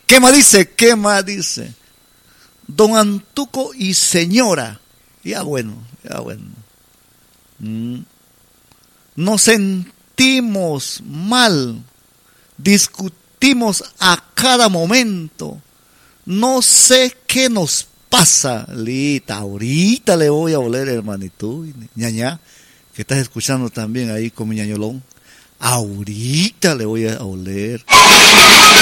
¿Qué más dice? ¿Qué más dice? Don Antuco y señora. Ya bueno, ya bueno. Nos sentimos mal. Discutimos a cada momento. No sé qué nos pasa, Lita. Ahorita le voy a oler, hermanito. Ñaña, que estás escuchando también ahí con mi ñañolón. Ahorita le voy a oler.